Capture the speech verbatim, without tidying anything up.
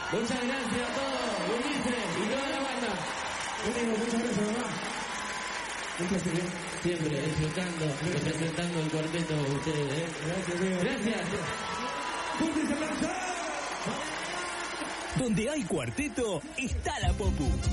Muchas gracias a todos, Ulises y toda la banda. Bueno, muchas gracias, mamá. Un placer, ¿eh? Siempre disfrutando, representando el cuarteto de ustedes, ¿eh? Gracias, Diego. Gracias. ¡Fuertes aplausos! Donde hay cuarteto, está la Popu.